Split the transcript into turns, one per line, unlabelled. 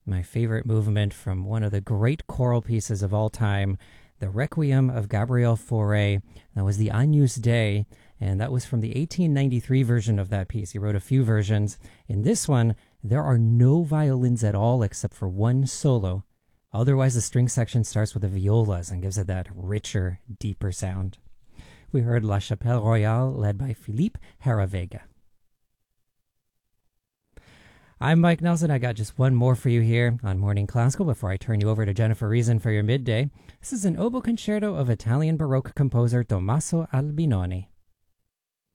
my favorite movement from one of the great choral pieces of all time, the Requiem of Gabriel Fauré. That was the Agnus Dei, and that was from the 1893 version of that piece. He wrote a few versions. In this one, there are no violins at all except for one solo. Otherwise, the string section starts with the violas and gives it that richer, deeper sound. We heard La Chapelle Royale, led by Philippe Heravega. I'm Mike Nelson. I got just one more for you here on Morning Classical before I turn you over to Jennifer Reason for your midday. This is an oboe concerto of Italian Baroque composer Tommaso Albinoni.